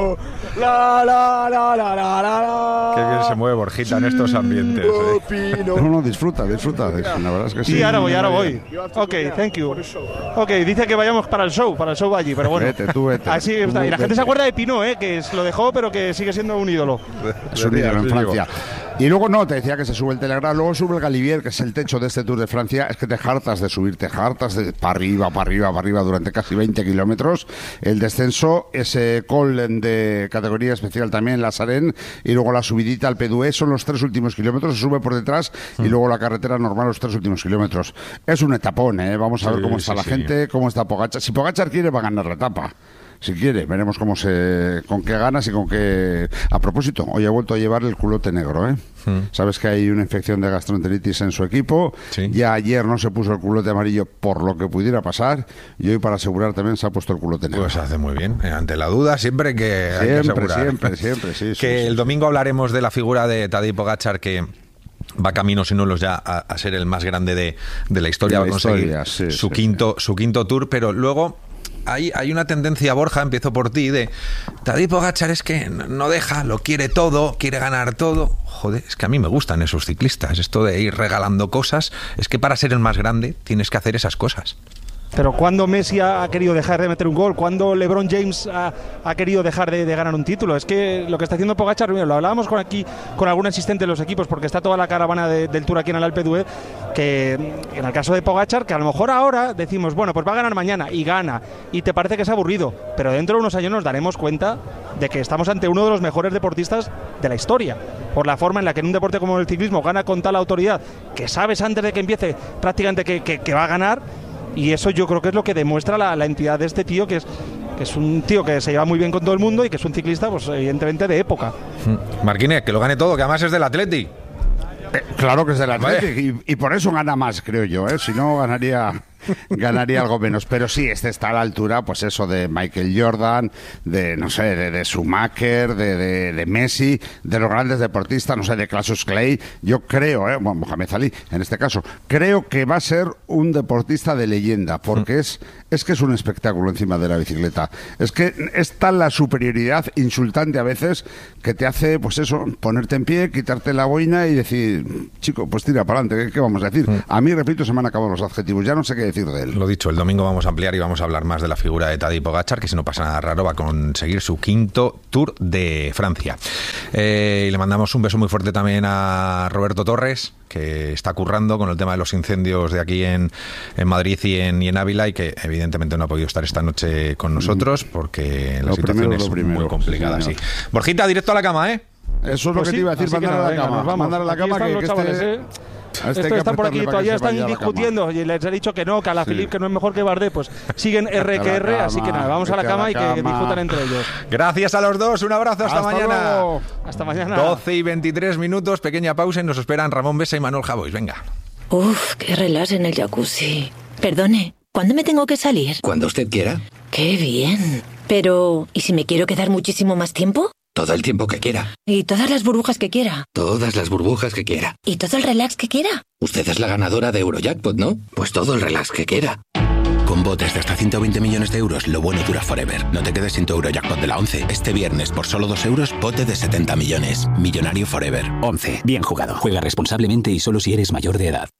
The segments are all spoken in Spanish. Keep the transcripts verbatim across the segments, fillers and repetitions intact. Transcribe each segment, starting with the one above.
Pino, la, la, la, la, la, la. Qué bien se mueve Borjita en estos ambientes. ¿eh? No, no, disfruta, disfruta. La verdad es que sí. Sí, ahora voy, ahora voy. Ok, thank you. Ok, dice que vayamos para el show, para el show allí, pero bueno. Vete, tú vete. Así está. Y la gente se acuerda de Pino, ¿eh? Que lo dejó, pero que sigue siendo un ídolo. Es un ídolo en Francia. Y luego no, te decía que se sube el Telegram, luego sube el Galibier, que es el techo de este Tour de Francia. Es que te hartas de subir, te hartas de para arriba, para arriba, para arriba durante casi veinte kilómetros. El descenso, ese col de categoría especial también, la Sarén, y luego la subidita al P D U E, son los tres últimos kilómetros, se sube por detrás y mm. luego la carretera normal los tres últimos kilómetros. Es un etapón, ¿eh? Vamos a sí, ver cómo está sí, la sí. gente, cómo está Pogačar. Si Pogačar quiere, va a ganar la etapa. Si quiere, veremos cómo se, con qué ganas y con qué... A propósito, hoy ha vuelto a llevar el culote negro, ¿eh? Hmm. Sabes que hay una infección de gastroenteritis en su equipo. Sí. Ya ayer no se puso el culote amarillo por lo que pudiera pasar. Y hoy, para asegurar, también se ha puesto el culote negro. Pues hace muy bien. Ante la duda, siempre que hay siempre, que asegurar. Siempre, siempre, sí. Que sí, el sí. domingo hablaremos de la figura de Tadej Pogačar, que... va camino, si no los ya, a, a ser el más grande de, de la historia, de la va a conseguir historia, sí, su, sí, quinto, sí. su quinto tour, pero luego hay, hay una tendencia, Borja, empiezo por ti, de Tadej Pogačar es que no deja, lo quiere todo, quiere ganar todo. Joder, es que a mí me gustan esos ciclistas, esto de ir regalando cosas, es que para ser el más grande tienes que hacer esas cosas. Pero ¿cuándo Messi ha querido dejar de meter un gol? ¿Cuándo LeBron James ha, ha querido dejar de, de ganar un título? Es que lo que está haciendo Pogačar, mira, lo hablábamos con aquí con algún asistente de los equipos, porque está toda la caravana de, del Tour aquí en el Alpe d'Huez, que en el caso de Pogačar, que a lo mejor ahora decimos, bueno, pues va a ganar mañana, y gana, y te parece que es aburrido, pero dentro de unos años nos daremos cuenta de que estamos ante uno de los mejores deportistas de la historia, por la forma en la que en un deporte como el ciclismo gana con tal autoridad, que sabes antes de que empiece prácticamente que, que, que va a ganar. Y eso yo creo que es lo que demuestra la, la entidad de este tío, que es, que es un tío que se lleva muy bien con todo el mundo y que es un ciclista, pues evidentemente, de época. Marquínez, que lo gane todo, que además es del Atleti. Eh, claro que es del Atleti, y, y por eso gana más, creo yo, ¿eh? Si no, ganaría... ganaría algo menos, pero sí, este está a la altura, pues eso, de Michael Jordan, de, no sé, de, de Schumacher, de, de, de Messi, de los grandes deportistas, no sé, de Cassius Clay. Yo creo, eh, bueno, Mohamed Ali, en este caso, creo que va a ser un deportista de leyenda, porque es, es que es un espectáculo encima de la bicicleta. Es que es tal la superioridad insultante a veces que te hace, pues eso, ponerte en pie, quitarte la boina y decir, chico, pues tira para adelante, ¿qué, qué vamos a decir? A mí, repito, se me han acabado los adjetivos, ya no sé qué decir de él. Lo dicho, el domingo vamos a ampliar y vamos a hablar más de la figura de Tadej Pogačar, que si no pasa nada raro va a conseguir su quinto Tour de Francia. Eh, y le mandamos un beso muy fuerte también a Roberto Torres, que está currando con el tema de los incendios de aquí en, en Madrid y en, y en Ávila, y que evidentemente no ha podido estar esta noche con nosotros porque la lo situación primero, es primero, muy complicada. Sí, sí. Borjita, directo a la cama, ¿eh? Eso es pues lo que sí, te iba a decir, mandar a la venga, cama. Vamos. Mandar a la aquí cama que, los que chavales, este... ¿eh? Este Estos están por aquí, todavía están discutiendo y les he dicho que no, que a la sí. Philippe que no es mejor que Bardet, pues siguen R que R, así que nada, vamos a la cama, a la cama y que disfrutan entre ellos. Gracias a los dos, un abrazo, hasta, hasta mañana. Luego. Hasta mañana. doce y veintitrés minutos, pequeña pausa y nos esperan Ramón Besa y Manuel Javois, venga. Uf, qué relax en el jacuzzi. Perdone, ¿cuándo me tengo que salir? Cuando usted quiera. Qué bien. Pero, ¿y si me quiero quedar muchísimo más tiempo? Todo el tiempo que quiera. ¿Y todas las burbujas que quiera? Todas las burbujas que quiera. ¿Y todo el relax que quiera? Usted es la ganadora de Eurojackpot, ¿no? Pues todo el relax que quiera. Con botes de hasta ciento veinte millones de euros, lo bueno dura forever. No te quedes sin tu Eurojackpot de la once. Este viernes, por solo dos euros, bote de setenta millones. Millonario forever. once. Bien jugado. Juega responsablemente y solo si eres mayor de edad.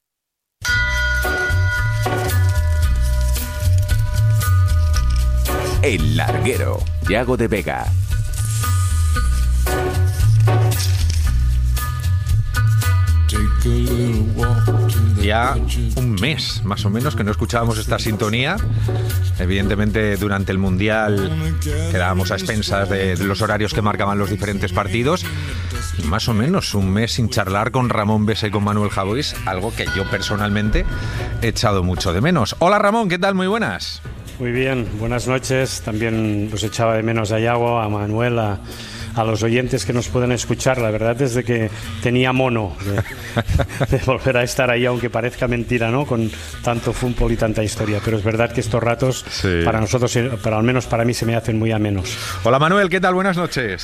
El Larguero. Yago de Vega. Ya un mes más o menos que no escuchábamos esta sintonía. Evidentemente durante el Mundial quedábamos a expensas de, de los horarios que marcaban los diferentes partidos, y más o menos un mes sin charlar con Ramón Besa y con Manuel Javois, algo que yo personalmente he echado mucho de menos. Hola Ramón, ¿qué tal? Muy buenas. Muy bien, buenas noches. También los echaba de menos a Yago, a Manuel, a, a los oyentes que nos pueden escuchar. La verdad es de que tenía mono de, de volver a estar ahí, aunque parezca mentira, ¿no? Con tanto fútbol y tanta historia. Pero es verdad que estos ratos, sí, para nosotros, pero al menos para mí, se me hacen muy amenos. Hola Manuel, ¿qué tal? Buenas noches.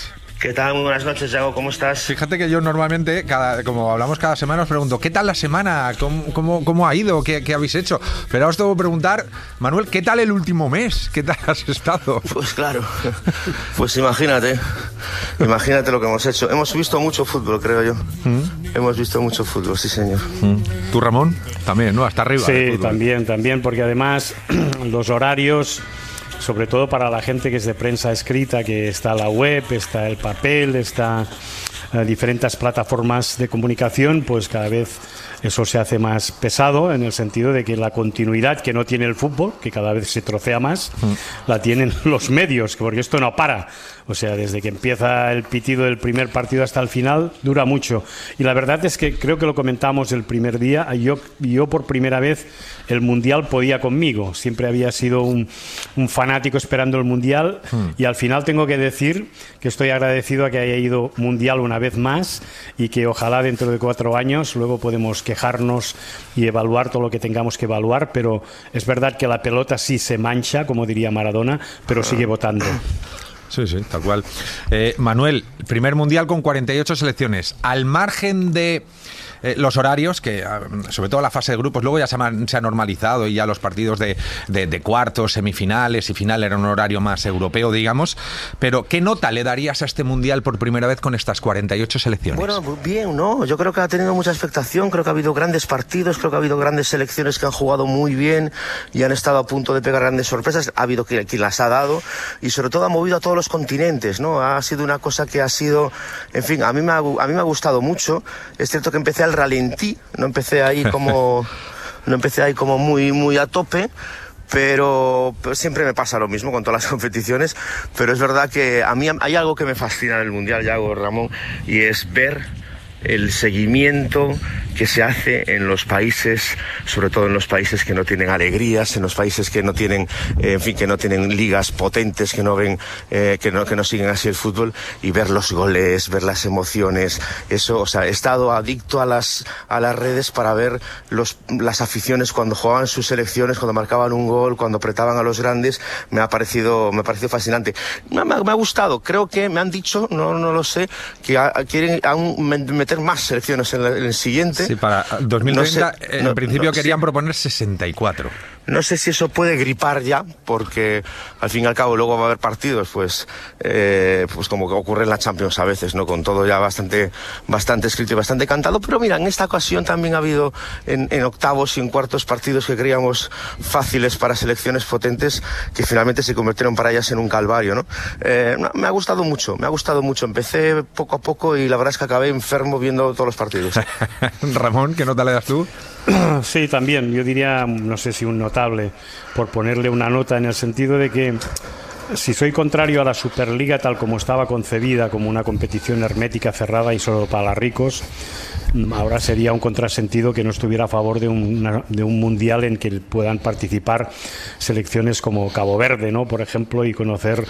¿Qué tal? Muy buenas noches, Yago, ¿cómo estás? Fíjate que yo normalmente, cada, como hablamos cada semana, os pregunto, ¿qué tal la semana? ¿Cómo, cómo, cómo ha ido? ¿Qué, ¿Qué habéis hecho? Pero ahora os tengo que preguntar, Manuel, ¿qué tal el último mes? ¿Qué tal has estado? Pues claro, pues imagínate, imagínate lo que hemos hecho. Hemos visto mucho fútbol, creo yo. ¿Mm? Hemos visto mucho fútbol, sí señor. ¿Mm? ¿Tú, Ramón? También, ¿no? Hasta arriba. Sí, también, también, porque además los horarios, sobre todo para la gente que es de prensa escrita, que está la web, está el papel, está eh, diferentes plataformas de comunicación, pues cada vez eso se hace más pesado, en el sentido de que la continuidad que no tiene el fútbol, que cada vez se trocea más, mm. la tienen los medios, porque esto no para. O sea, desde que empieza el pitido del primer partido hasta el final, dura mucho. Y la verdad es que creo que lo comentamos el primer día, yo, yo por primera vez el Mundial podía conmigo. Siempre había sido un, un fanático esperando el Mundial hmm. y al final tengo que decir que estoy agradecido a que haya ido Mundial una vez más y que ojalá dentro de cuatro años luego podemos quejarnos y evaluar todo lo que tengamos que evaluar, pero es verdad que la pelota sí se mancha, como diría Maradona, pero sigue votando. Sí, sí, tal cual. Eh, Manuel, primer mundial con cuarenta y ocho selecciones. Al margen de eh, los horarios, que sobre todo la fase de grupos, luego ya se ha, se ha normalizado y ya los partidos de, de, de cuartos, semifinales y final eran un horario más europeo, digamos. Pero, ¿qué nota le darías a este mundial por primera vez con estas cuarenta y ocho selecciones? Bueno, bien, ¿no? Yo creo que ha tenido mucha expectación, creo que ha habido grandes partidos, creo que ha habido grandes selecciones que han jugado muy bien y han estado a punto de pegar grandes sorpresas. Ha habido quien, quien las ha dado y sobre todo ha movido a todos los continentes, ¿no? Ha sido una cosa que ha sido, en fin, a mí me ha, a mí me ha gustado mucho. Es cierto que empecé al ralentí, no empecé ahí como no empecé ahí como muy muy a tope, pero, pero siempre me pasa lo mismo con todas las competiciones, pero es verdad que a mí hay algo que me fascina del Mundial, Yago, Ramón, y es ver el seguimiento que se hace en los países, sobre todo en los países que no tienen alegrías, en los países que no tienen, eh, en fin, que no tienen ligas potentes, que no ven, eh, que no que no siguen así el fútbol, y ver los goles, ver las emociones, eso, o sea, he estado adicto a las a las redes para ver los las aficiones cuando jugaban sus selecciones, cuando marcaban un gol, cuando apretaban a los grandes. Me ha parecido me ha parecido fascinante. Me, me, me ha gustado. Creo que me han dicho, no no lo sé, que a, quieren aún meter más selecciones en, la, en el siguiente. Sí, para dos mil treinta, no sé, en no, principio no, querían sí. proponer sesenta y cuatro. No sé si eso puede gripar ya, porque al fin y al cabo luego va a haber partidos, pues, eh, pues como que ocurre en la Champions a veces, ¿no? Con todo ya bastante, bastante escrito y bastante cantado. Pero mira, en esta ocasión también ha habido en, en octavos y en cuartos partidos que creíamos fáciles para selecciones potentes, que finalmente se convirtieron para ellas en un calvario, ¿no? Eh, me ha gustado mucho, me ha gustado mucho. Empecé poco a poco y la verdad es que acabé enfermo viendo todos los partidos. Ramón, ¿qué nota le das tú? Sí, también, yo diría, no sé si un notable, por ponerle una nota en el sentido de que si soy contrario a la Superliga tal como estaba concebida, como una competición hermética cerrada y solo para ricos, ahora sería un contrasentido que no estuviera a favor de, una, de un mundial en que puedan participar selecciones como Cabo Verde, ¿no? Por ejemplo, y conocer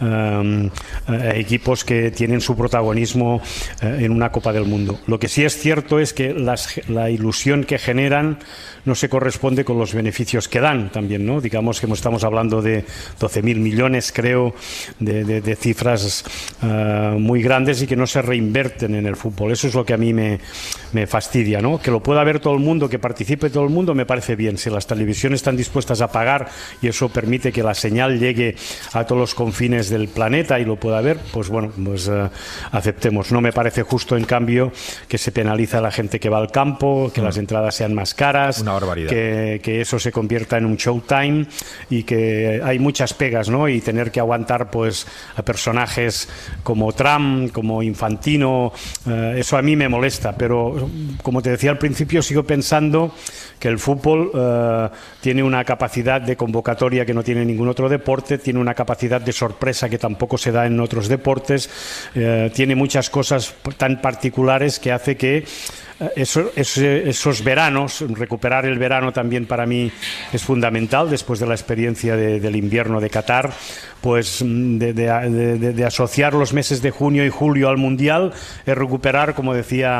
um, eh, equipos que tienen su protagonismo eh, en una Copa del Mundo. Lo que sí es cierto es que las, la ilusión que generan no se corresponde con los beneficios que dan también, ¿no? Digamos que estamos hablando de doce mil millones, creo, de, de, de cifras uh, muy grandes y que no se reinverten en el fútbol. Eso es lo que a mí me me fastidia, ¿no? Que lo pueda ver todo el mundo, que participe todo el mundo, me parece bien. Si las televisiones están dispuestas a pagar y eso permite que la señal llegue a todos los confines del planeta y lo pueda ver, pues bueno, pues uh, aceptemos. No me parece justo, en cambio, que se penaliza a la gente que va al campo, que mm. las entradas sean más caras, una barbaridad. Que, que eso se convierta en un showtime y que hay muchas pegas, ¿no? Y tener que aguantar, pues, a personajes como Trump, como Infantino, uh, eso a mí me molesta, pero como te decía al principio, sigo pensando que el fútbol uh, tiene una capacidad de convocatoria que no tiene ningún otro deporte, tiene una capacidad de sorpresa que tampoco se da en otros deportes, uh, tiene muchas cosas tan particulares que hace que Eso, esos, esos veranos, recuperar el verano también para mí es fundamental después de la experiencia de, del invierno de Qatar, pues de, de, de, de asociar los meses de junio y julio al Mundial es recuperar, como decía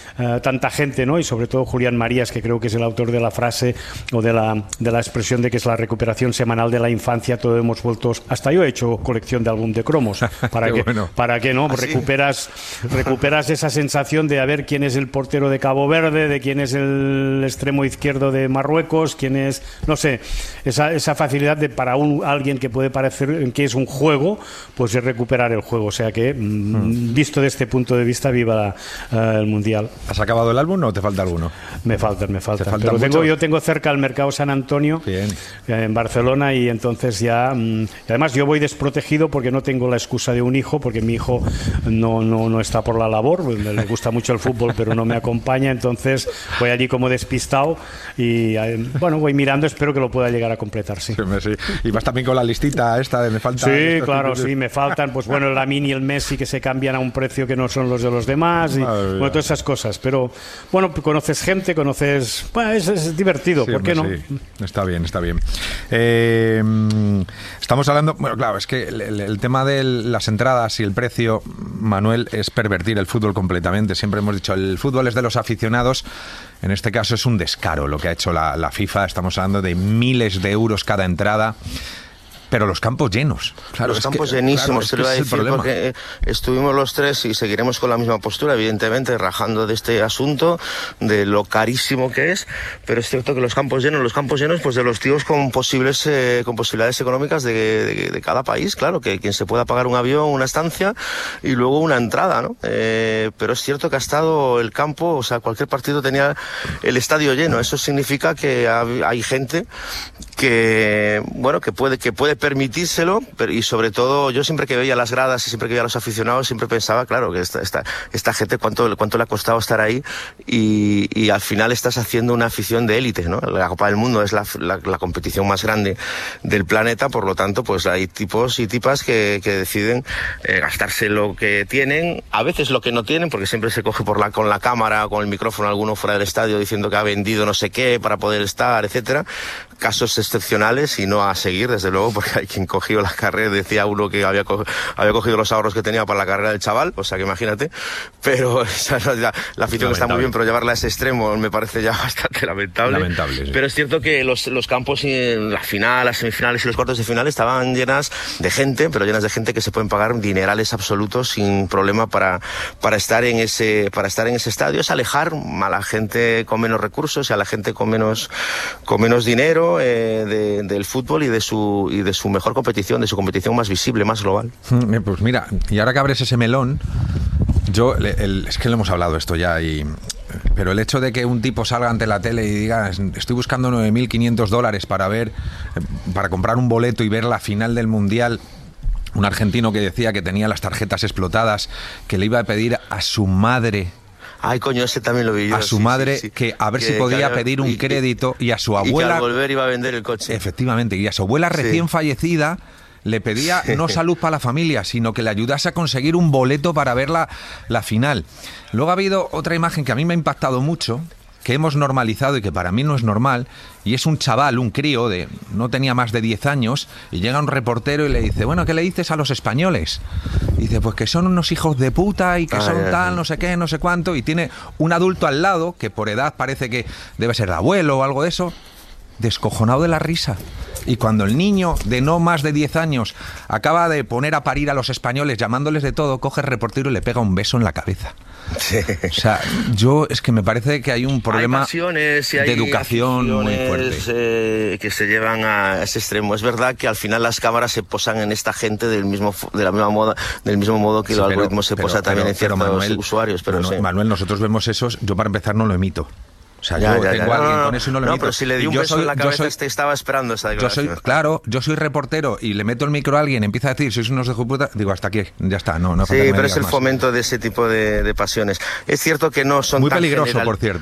uh, tanta gente, ¿no? Y sobre todo Julián Marías, que creo que es el autor de la frase o de la, de la expresión de que es la recuperación semanal de la infancia, todo hemos vuelto, hasta yo he hecho colección de álbum de cromos, para que, bueno. para que no, ¿Ah, recuperas, sí? recuperas esa sensación de a ver quién es el portero de Cabo Verde, de quién es el extremo izquierdo de Marruecos, quién es, no sé, esa, esa facilidad de para un, alguien que puede parecer que es un juego, pues es recuperar el juego, o sea que mm. visto desde este punto de vista, viva uh, el Mundial. ¿Has acabado el álbum o te falta alguno? Me faltan, me faltan, falta pero tengo, yo tengo cerca el Mercado San Antonio, Bien. en Barcelona, y entonces ya, mm, además yo voy desprotegido porque no tengo la excusa de un hijo, porque mi hijo no, no, no está por la labor, le gusta mucho el fútbol pero no me acompaña, entonces voy allí como despistado y bueno, voy mirando, espero que lo pueda llegar a completar, sí. Sí, sí. Y vas también con la listita esta de me faltan. Sí, claro, sí, me faltan, pues bueno, el Lamine y el Messi que se cambian a un precio que no son los de los demás y Madre bueno, todas esas cosas, pero bueno, conoces gente, conoces, bueno, es, es divertido, sí, ¿por qué hombre, no? Sí. Está bien, está bien. Eh, estamos hablando, bueno, claro, es que el, el, el tema de las entradas y el precio, Manuel, es pervertir el fútbol completamente. Siempre hemos dicho, el fútbol es de los aficionados. En este caso es un descaro lo que ha hecho la, la FIFA. Estamos hablando de miles de euros cada entrada. Pero los campos llenos. Claro, los campos que, llenísimos, claro, te lo iba a decir, porque estuvimos los tres y seguiremos con la misma postura, evidentemente, rajando de este asunto, de lo carísimo que es, pero es cierto que los campos llenos, los campos llenos, pues de los tíos con posibles, eh, con posibilidades económicas de, de, de cada país, claro, que quien se pueda pagar un avión, una estancia y luego una entrada, ¿no? Eh, pero es cierto que ha estado el campo, o sea, cualquier partido tenía el estadio lleno. Eso significa que hay gente que, bueno, que puede, que puede permitírselo, pero, y sobre todo yo siempre que veía las gradas y siempre que veía a los aficionados siempre pensaba, claro, que esta, esta, esta gente cuánto, cuánto le ha costado estar ahí y, y al final estás haciendo una afición de élite, ¿no? La Copa del Mundo es la, la, la competición más grande del planeta, por lo tanto pues hay tipos y tipas que, que deciden eh, gastarse lo que tienen, a veces lo que no tienen, porque siempre se coge por la, con la cámara, con el micrófono alguno fuera del estadio diciendo que ha vendido no sé qué para poder estar, etcétera. Casos excepcionales y no a seguir, desde luego, porque hay quien cogió la carrera, decía uno que había, co había cogido los ahorros que tenía para la carrera del chaval, o sea que imagínate, pero o sea, la, la afición está muy bien, pero llevarla a ese extremo me parece ya bastante lamentable. lamentable sí. Pero es cierto que los, los campos en la final, las semifinales y los cuartos de final estaban llenas de gente, pero llenas de gente que se pueden pagar dinerales absolutos sin problema para, para, estar, en ese, para estar en ese estadio. Es alejar a la gente con menos recursos y a la gente con menos, con menos dinero Eh, de, del fútbol y de su y de su mejor competición, de su competición más visible, más global. Pues mira, y ahora que abres ese melón, yo el, el, es que lo hemos hablado esto ya, y pero el hecho de que un tipo salga ante la tele y diga estoy buscando nueve mil quinientos dólares para ver, para comprar un boleto y ver la final del Mundial. Un argentino que decía que tenía las tarjetas explotadas, que le iba a pedir a su madre. Ay, coño, ese también lo vi yo. A su sí, madre, sí, sí. que a ver que, si podía que, pedir un y, crédito, y a su abuela... Y que al volver iba a vender el coche. Efectivamente, y a su abuela recién sí. fallecida le pedía sí. no salud para la familia, sino que le ayudase a conseguir un boleto para ver la, la final. Luego ha habido otra imagen que a mí me ha impactado mucho, que hemos normalizado y que para mí no es normal, y es un chaval, un crío, de no tenía más de diez años, y llega un reportero y le dice, bueno, ¿qué le dices a los españoles? Y dice, pues que son unos hijos de puta y que ah, son ya, tal, ya. no sé qué, no sé cuánto, y tiene un adulto al lado, que por edad parece que debe ser de abuelo o algo de eso, descojonado de la risa. Y cuando el niño de no más de diez años acaba de poner a parir a los españoles llamándoles de todo, coge el reportero y le pega un beso en la cabeza. Sí. O sea, yo es que me parece que hay un problema hay pasiones y hay de educación muy fuerte. Eh, que se llevan a ese extremo. Es verdad que al final las cámaras se posan en esta gente del mismo de la misma moda, del mismo modo que sí, el pero, algoritmo se pero, posa pero, también pero, en ciertos Manuel, usuarios. Pero Manuel, sí. Manuel, nosotros vemos esos, yo para empezar no lo emito. O sea, ya, yo ya, tengo ya. a alguien no, no, con eso y no lo no, emito. pero si le di un yo beso soy, en la cabeza, soy, te estaba esperando esa declaración. Yo soy, claro, yo soy reportero y le meto el micro a alguien, empieza a decir, sois unos de puta, digo, hasta aquí, ya está, no, no. Sí, pero es el más. fomento de ese tipo de, de pasiones. Es cierto que no son muy tan peligroso, general... por cierto, ¿eh?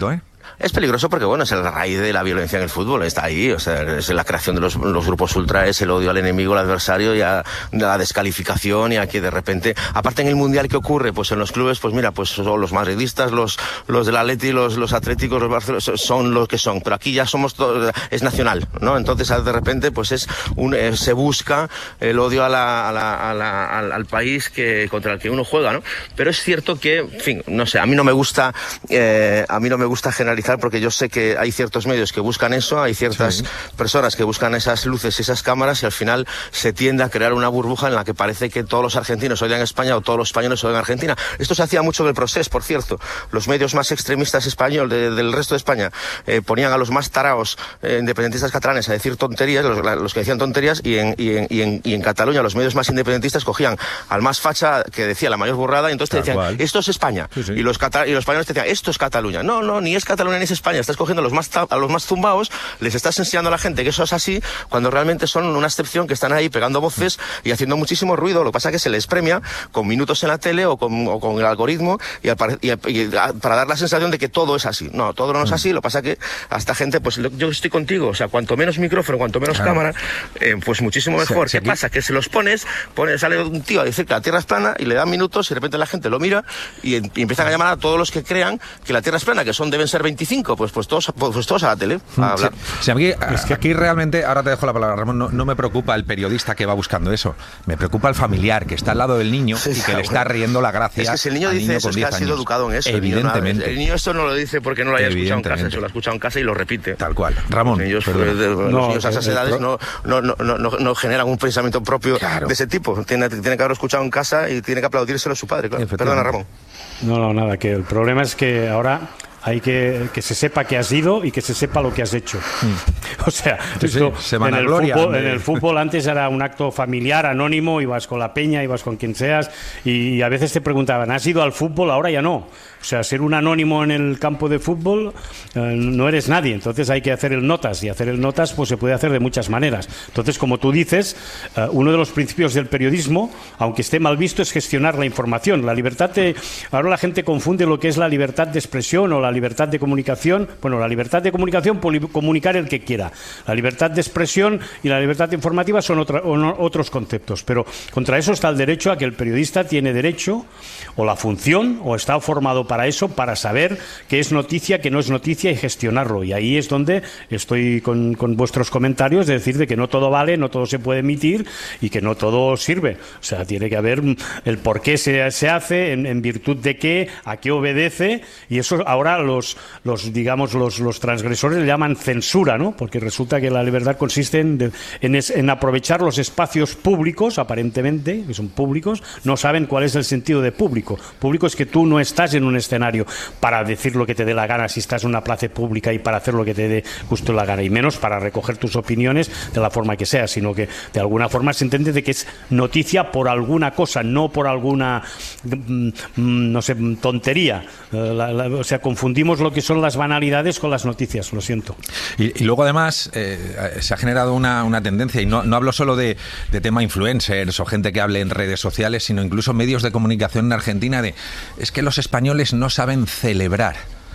Es peligroso porque, bueno, es la raíz de la violencia en el fútbol, está ahí, o sea, es la creación de los, los grupos ultra, es el odio al enemigo, al adversario y a, a la descalificación y a que de repente, aparte en el Mundial, ¿qué ocurre? Pues en los clubes, pues mira, pues son los madridistas, los, los del Atleti, los, los atléticos, los Barcelona, son los que son, pero aquí ya somos todos, es nacional, ¿no? Entonces, de repente, pues es un, eh, se busca el odio a la, a la, a la, al, al país que, contra el que uno juega, ¿no? Pero es cierto que, en fin, no sé, a mí no me gusta, eh, a mí no me gusta generalizar porque yo sé que hay ciertos medios que buscan eso, hay ciertas sí. personas que buscan esas luces y esas cámaras y al final se tiende a crear una burbuja en la que parece que todos los argentinos odian España o todos los españoles odian Argentina. Esto se hacía mucho en el Procés, por cierto. Los medios más extremistas españoles de, del resto de España eh, ponían a los más taraos eh, independentistas catalanes a decir tonterías, los, los que decían tonterías, y en, y, en, y, en, y en Cataluña los medios más independentistas cogían al más facha que decía la mayor burrada y entonces te decían, cual. esto es España. Sí, sí. Y, los cata- y los españoles te decían, esto es Cataluña. No, no, ni es Cataluña ni es España. Estás cogiendo a los más, ta- a los más zumbaos, les estás enseñando a la gente que eso es así, cuando realmente son una excepción que están ahí pegando voces y haciendo muchísimo ruido. Lo que pasa es que se les premia con minutos en la tele o con, o con el algoritmo y, al, y, y para dar la sensación de que todo es así. No, todo no es así. Lo que pasa es que a esta gente, pues yo estoy contigo, o sea, cuanto menos micrófono, cuanto menos claro. cámara, eh, pues muchísimo mejor. Sí, ¿Qué sí. pasa? Que se los pones, pone, sale un tío a decir que la Tierra es plana y le dan minutos y de repente la gente lo mira y, y empiezan a llamar a todos los que crean que la Tierra es plana, que son deben ser veinticinco, pues pues todos, pues todos a la tele a hablar. Sí, sí, aquí, es que aquí realmente, ahora te dejo la palabra, Ramón, no, no me preocupa el periodista que va buscando eso, me preocupa el familiar que está al lado del niño sí, y que le está riendo la gracia. Es que si el niño dice niño eso es que ha sido educado en eso. Evidentemente. El niño, no, el niño esto no lo dice porque no lo haya escuchado en casa, se lo ha escuchado en casa y lo repite. Tal cual. Ramón. Los niños, pues, de, los no, niños a esas edades no, no, no, no, no, no generan un pensamiento propio claro. de ese tipo. Tiene, tiene que haberlo escuchado en casa y tiene que aplaudírselo a su padre. Claro. Perdona, Ramón. No, no, nada, que el problema es que ahora hay que que se sepa que has ido y que se sepa lo que has hecho. Mm. O sea, sí, esto, sí, se en, el fútbol, en el fútbol antes era un acto familiar, anónimo, ibas con la peña, ibas con quien seas y a veces te preguntaban, ¿has ido al fútbol? Ahora ya no. O sea, ser un anónimo en el campo de fútbol eh, no eres nadie, entonces hay que hacer el notas y hacer el notas pues se puede hacer de muchas maneras. Entonces, como tú dices, eh, uno de los principios del periodismo, aunque esté mal visto, es gestionar la información. La libertad de... Ahora la gente confunde lo que es la libertad de expresión o la libertad de comunicación. Bueno, la libertad de comunicación, comunicar el que quiera. La libertad de expresión y la libertad informativa son otra, otros conceptos, pero contra eso está el derecho a que el periodista tiene derecho o la función o está formado para eso, para saber qué es noticia, qué no es noticia y gestionarlo. Y ahí es donde estoy con, con vuestros comentarios de decir de que no todo vale, no todo se puede emitir y que no todo sirve. O sea, tiene que haber el por qué se, se hace, en, en virtud de qué, a qué obedece, y eso ahora los, los digamos, los, los transgresores le llaman censura, ¿no? Porque resulta que la libertad consiste en, en, en aprovechar los espacios públicos, aparentemente, que son públicos, no saben cuál es el sentido de público. Público es que tú no estás en un escenario para decir lo que te dé la gana si estás en una plaza pública y para hacer lo que te dé justo la gana, y menos para recoger tus opiniones de la forma que sea, sino que de alguna forma se entiende de que es noticia por alguna cosa, no por alguna mm, no sé, tontería. La, la, o sea, confundimos lo que son las banalidades con las noticias, lo siento. Y, y luego además eh, se ha generado una, una tendencia, y no, no hablo solo de, de tema influencers o gente que hable en redes sociales, sino incluso medios de comunicación en Argentina, de es que los españoles no saben celebrar.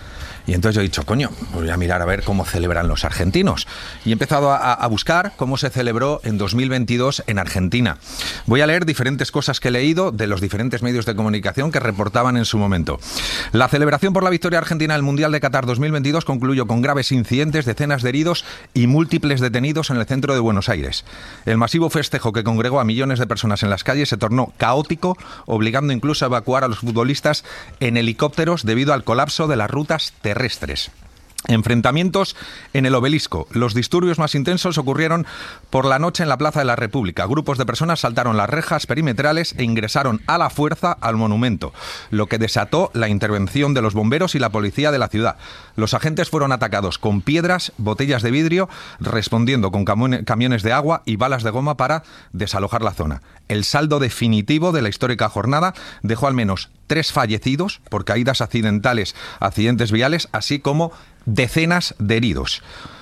Y entonces yo he dicho, coño, voy a mirar a ver cómo celebran los argentinos. Y he empezado a, a buscar cómo se celebró en dos mil veintidós en Argentina. Voy a leer diferentes cosas que he leído de los diferentes medios de comunicación que reportaban en su momento. La celebración por la victoria argentina del Mundial de Qatar dos mil veintidós concluyó con graves incidentes, decenas de heridos y múltiples detenidos en el centro de Buenos Aires. El masivo festejo que congregó a millones de personas en las calles se tornó caótico, obligando incluso a evacuar a los futbolistas en helicópteros debido al colapso de las rutas terrestres. terrestres. Enfrentamientos en el Obelisco. Los disturbios más intensos ocurrieron por la noche en la Plaza de la República. Grupos de personas saltaron las rejas perimetrales e ingresaron a la fuerza al monumento, lo que desató la intervención de los bomberos y la policía de la ciudad. Los agentes fueron atacados con piedras, botellas de vidrio, respondiendo con camiones de agua y balas de goma para desalojar la zona. El saldo definitivo de la histórica jornada dejó al menos tres fallecidos por caídas accidentales, accidentes viales, así como decenas de heridos.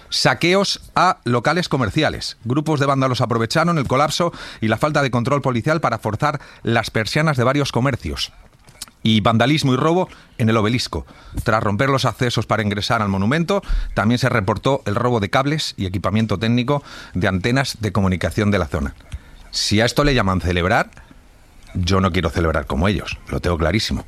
Saqueos a locales comerciales. Grupos de vándalos aprovecharon el colapso y la falta de control policial para forzar las persianas de varios comercios. Y vandalismo y robo en el Obelisco. Tras romper los accesos para ingresar al monumento, también se reportó el robo de cables y equipamiento técnico de antenas de comunicación de la zona. Si a esto le llaman celebrar, yo no quiero celebrar como ellos, lo tengo clarísimo.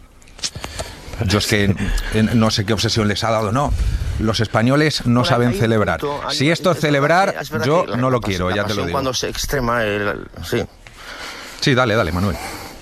Yo es que no sé qué obsesión les ha dado, no. Los españoles no saben celebrar. Si esto es celebrar, yo no lo quiero, ya te lo digo. Cuando se extrema el... Sí. Sí, dale, dale, Manuel.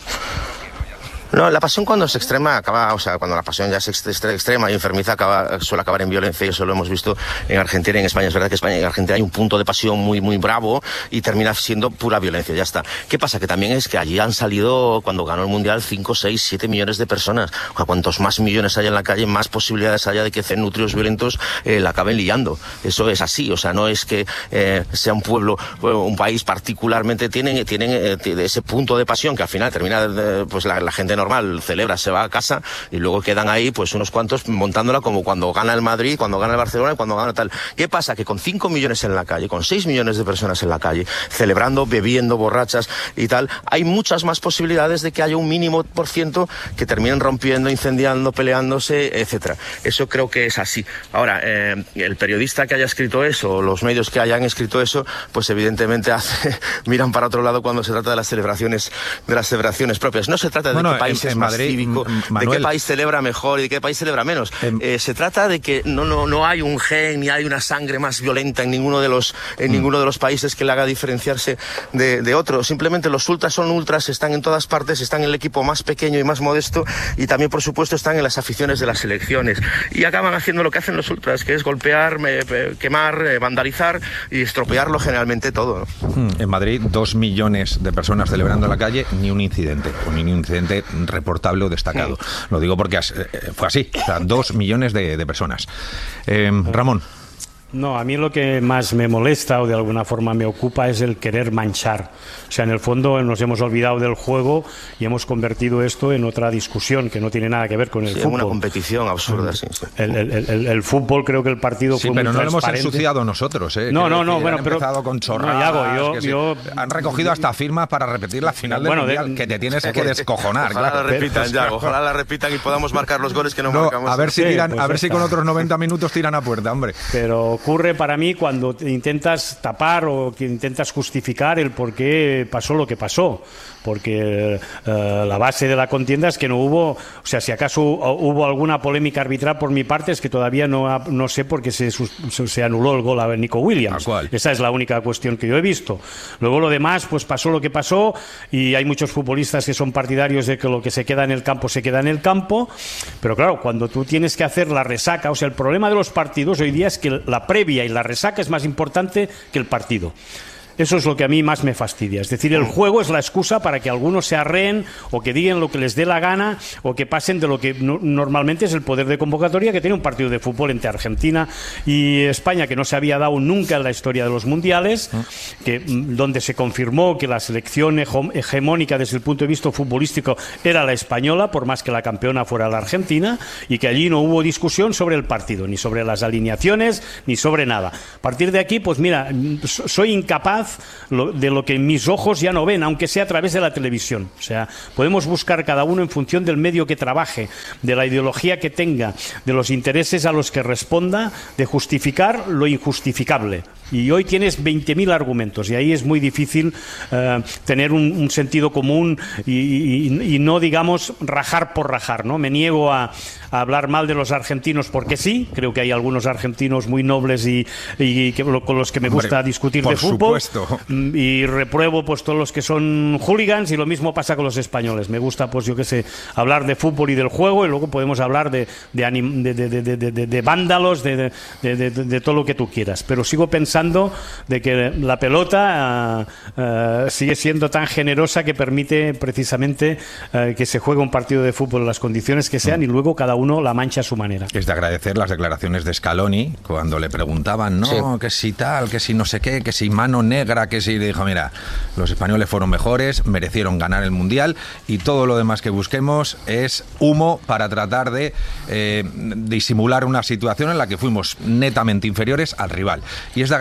No, la pasión cuando se extrema acaba, o sea, cuando la pasión ya es extrema y enfermiza acaba, suele acabar en violencia, y eso lo hemos visto en Argentina y en España. Es verdad que España y en Argentina hay un punto de pasión muy, muy bravo y termina siendo pura violencia, ya está. ¿Qué pasa? Que también es que allí han salido, cuando ganó el Mundial, cinco, seis, siete millones de personas. O sea, cuantos más millones haya en la calle, más posibilidades haya de que cenutrios violentos eh, la acaben liando. Eso es así, o sea, no es que eh, sea un pueblo, un país particularmente, tienen, tienen eh, ese punto de pasión que al final termina, eh, pues la, la gente normal celebra, se va a casa y luego quedan ahí pues unos cuantos montándola como cuando gana el Madrid, cuando gana el Barcelona y cuando gana tal. ¿Qué pasa? Que con cinco millones en la calle, con seis millones de personas en la calle, celebrando, bebiendo, borrachas y tal, hay muchas más posibilidades de que haya un mínimo por ciento que terminen rompiendo, incendiando, peleándose, etcétera. Eso creo que es así. Ahora, eh, el periodista que haya escrito eso, o los medios que hayan escrito eso, pues evidentemente hace, miran para otro lado cuando se trata de las celebraciones, de las celebraciones propias. No se trata de bueno, qué país es más Madrid, cívico, Manuel, de qué país celebra mejor y de qué país celebra menos. Eh, eh, se trata de que no, no, no hay un gen ni hay una sangre más violenta en ninguno de los, en mm. ninguno de los países que le haga diferenciarse de, de otro. Simplemente los ultras son ultras, están en todas partes, están en el equipo más pequeño y más modesto y también, por supuesto, están en las aficiones de las selecciones. Y acaban haciendo lo que hacen los ultras, que es golpear, eh, quemar, eh, vandalizar y estropearlo generalmente todo, ¿no? En Madrid, dos millones de personas celebrando en la calle, ni un incidente, o ni un incidente reportado o destacado. Sí. Lo digo porque fue así, o sea, dos millones de, de personas. Eh, Ramón. No, a mí lo que más me molesta o de alguna forma me ocupa es el querer manchar. O sea, en el fondo nos hemos olvidado del juego y hemos convertido esto en otra discusión que no tiene nada que ver con el sí, fútbol. Una competición absurda, sí. sí. El, el, el, el fútbol, creo que el partido sí, fue pero muy no lo hemos transparente. ensuciado nosotros, ¿eh? No, no, no, decir, bueno, han pero empezado con chorradas, no, Yago, yo, que yo, han recogido hasta firmas para repetir la final bueno, del Mundial, de, que te tienes que descojonar. Ojalá claro. la repitan, Yago, ojalá la repitan y podamos marcar los goles que no, no marcamos. A ver si sí, tiran, pues a ver está. si con otros noventa minutos tiran a puerta, hombre. Pero ocurre para mí cuando intentas tapar o que intentas justificar el por qué pasó lo que pasó, porque eh, la base de la contienda es que no hubo, o sea, si acaso hubo alguna polémica arbitral por mi parte, es que todavía no, no sé por qué se, se anuló el gol a Nico Williams. Esa es la única cuestión que yo he visto. Luego lo demás, pues pasó lo que pasó y hay muchos futbolistas que son partidarios de que lo que se queda en el campo se queda en el campo, pero claro, cuando tú tienes que hacer la resaca, o sea, el problema de los partidos hoy día es que la previa y la resaca es más importante que el partido. Eso es lo que a mí más me fastidia. Es decir, el juego es la excusa para que algunos se arreen o que digan lo que les dé la gana o que pasen de lo que no, normalmente es el poder de convocatoria que tiene un partido de fútbol entre Argentina y España, que no se había dado nunca en la historia de los mundiales, que, donde se confirmó que la selección hegemónica desde el punto de vista futbolístico era la española, por más que la campeona fuera la argentina, y que allí no hubo discusión sobre el partido, ni sobre las alineaciones, ni sobre nada. A partir de aquí, pues mira, soy incapaz de lo que mis ojos ya no ven, aunque sea a través de la televisión. O sea, podemos buscar cada uno en función del medio que trabaje, de la ideología que tenga, de los intereses a los que responda, de justificar lo injustificable. Y hoy tienes veinte mil argumentos y ahí es muy difícil uh, tener un, un sentido común y, y, y no, digamos, rajar por rajar, ¿no? Me niego a, a hablar mal de los argentinos porque sí, creo que hay algunos argentinos muy nobles y, y que, con los que me gusta Hombre, discutir de fútbol. Supuesto. Y repruebo pues todos los que son hooligans y lo mismo pasa con los españoles. Me gusta, pues yo qué sé, hablar de fútbol y del juego y luego podemos hablar de, de, anim, de, de, de, de, de, de vándalos, de, de, de, de, de todo lo que tú quieras. Pero sigo pensando de que la pelota uh, uh, sigue siendo tan generosa que permite precisamente uh, que se juegue un partido de fútbol en las condiciones que sean mm. y luego cada uno la mancha a su manera. Es de agradecer las declaraciones de Scaloni cuando le preguntaban, no, sí. que si tal, que si no sé qué, que si mano negra, que si... Dijo, mira, los españoles fueron mejores, merecieron ganar el Mundial y todo lo demás que busquemos es humo para tratar de eh, disimular una situación en la que fuimos netamente inferiores al rival. Y es de agradecer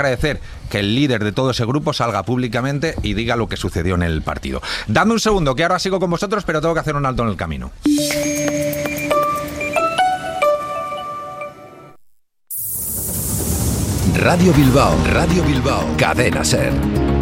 agradecer que el líder de todo ese grupo salga públicamente y diga lo que sucedió en el partido. Dame un segundo, que ahora sigo con vosotros, pero tengo que hacer un alto en el camino. Radio Bilbao, Radio Bilbao, Cadena SER.